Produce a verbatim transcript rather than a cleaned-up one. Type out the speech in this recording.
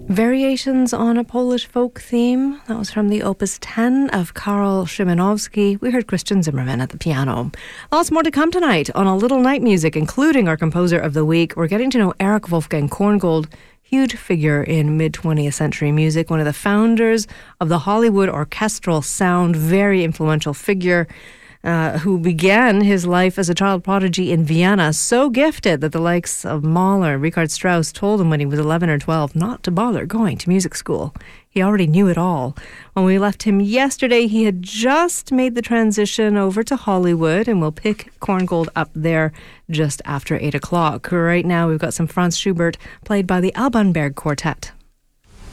Variations on a Polish folk theme. That was from the Opus ten of Karol Szymanowski. We heard Christian Zimmerman at the piano. Lots more to come tonight on A Little Night Music, including our composer of the week. We're getting to know Erich Wolfgang Korngold, huge figure in mid-twentieth century music, one of the founders of the Hollywood orchestral sound, very influential figure. Uh, who began his life as a child prodigy in Vienna, so gifted that the likes of Mahler, Richard Strauss told him when he was eleven or twelve not to bother going to music school. He already knew it all. When we left him yesterday, he had just made the transition over to Hollywood, and we'll pick Korngold up there just after eight o'clock. Right now, we've got some Franz Schubert played by the Alban Berg Quartet.